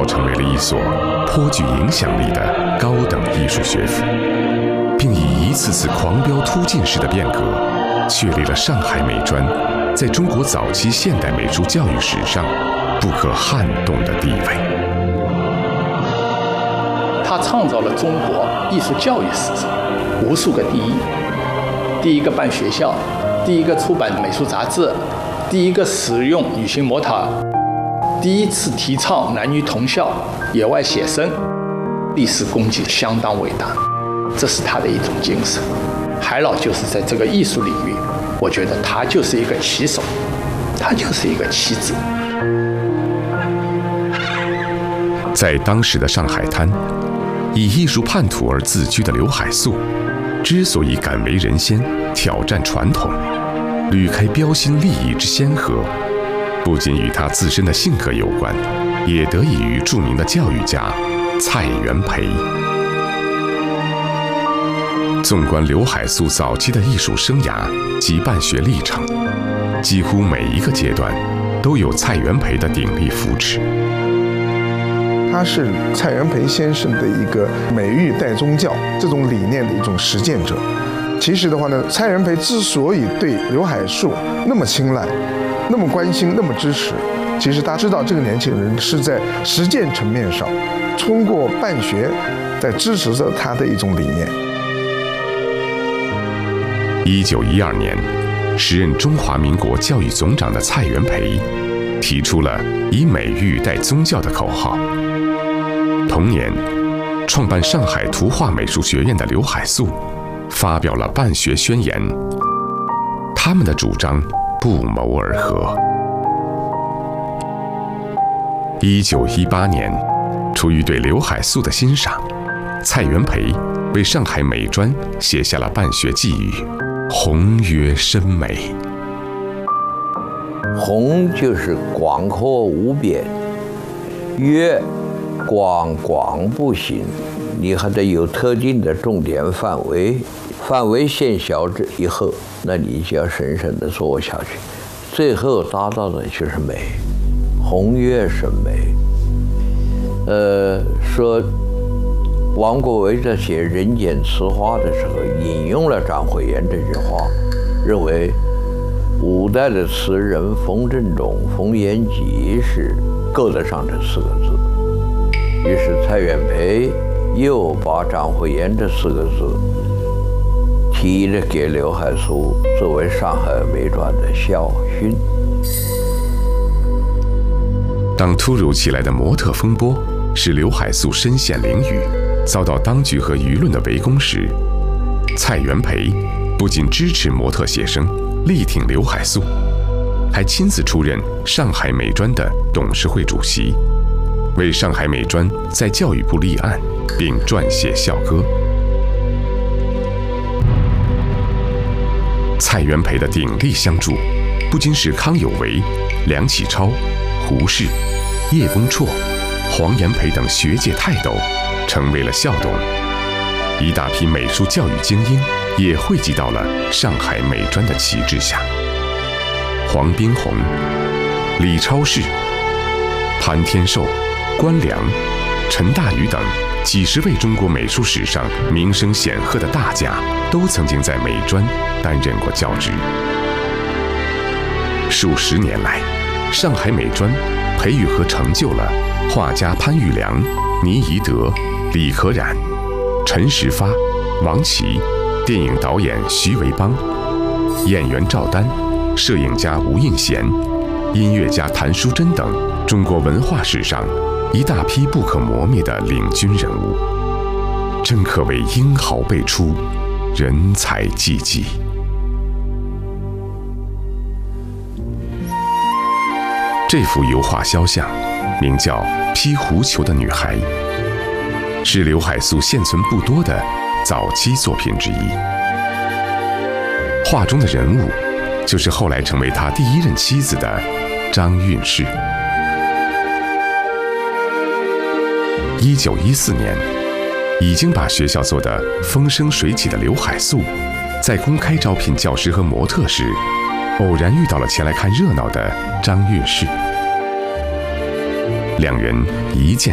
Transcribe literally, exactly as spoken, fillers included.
校成为了一所颇具影响力的高等艺术学府，并以一次次狂飙突进式的变革，确立了上海美专在中国早期现代美术教育史上不可撼动的地位。 他创造了中国艺术教育史上无数个第一：第一个办学校，第一个出版美术杂志，第一个使用女性模特，第一次提倡男女同校、野外写生，历史功绩相当伟大，这是他的一种精神。海老就是在这个艺术领域，我觉得他就是一个旗手，他就是一个旗子。 在当时的上海滩，以艺术叛徒而自居的刘海粟，之所以敢为人先，挑战传统，捋开标新立异之先河，不仅与他自身的性格有关，也得益于著名的教育家蔡元培。纵观刘海粟早期的艺术生涯及办学历程，几乎每一个阶段都有蔡元培的鼎力扶持。 他是蔡元培先生的一个美育代宗教这种理念的一种实践者。其实的话呢，蔡元培之所以对刘海粟那么青睐、那么关心、那么支持，其实他知道这个年轻人是在实践层面上，通过办学，在支持着他的一种理念。 一九一二年，时任中华民国教育总长的蔡元培提出了以美育代宗教的口号。同年，创办上海图画美术学院的刘海粟发表了办学宣言，他们的主张不谋而合。一九一八年，出于对刘海粟的欣赏，蔡元培为上海美专写下了办学寄语：宏曰深美。 宏就是广阔无边，曰广广不行，你还得有特定的重点范围，范围线小之以后，那你就要深深地做下去，最后达到的就是美，宏曰深美。呃，说王国维在写《人间词话》的时候，引用了张惠言这句话，认为五代的词人冯正中、冯延吉是够得上这四个字。于是蔡元培又把张惠言这四个字提了给刘海粟，作为上海美专的校训。 当突如其来的模特风波使刘海粟身陷囹圄，遭到当局和舆论的围攻时，蔡元培不仅支持模特写生，力挺刘海粟，还亲自出任上海美专的董事会主席，为上海美专在教育部立案，并撰写校歌。蔡元培的鼎力相助，不仅使康有为、梁启超、胡适、叶公绰、黄炎培等学界泰斗成为了校董，一大批美术教育精英也汇集到了上海美专的旗帜下。黄宾虹、李超市、潘天寿、关良、陈大禹等几十位中国美术史上名声显赫的大家，都曾经在美专担任过教职。数十年来，上海美专培育和成就了画家潘玉良、倪宜德、李可染、陈实发、王琦，电影导演徐维邦，演员赵丹，摄影家吴应贤，音乐家谭淑珍等中国文化史上一大批不可磨灭的领军人物，真可谓英豪辈出，人才济济。这幅油画肖像名叫《披狐裘的女孩》，是刘海粟现存不多的早期作品之一。画中的人物就是后来成为他第一任妻子的张韵士。一九一四年，已经把学校做得风生水起的刘海粟，在公开招聘教师和模特时，偶然遇到了前来看热闹的张韵士，两人一见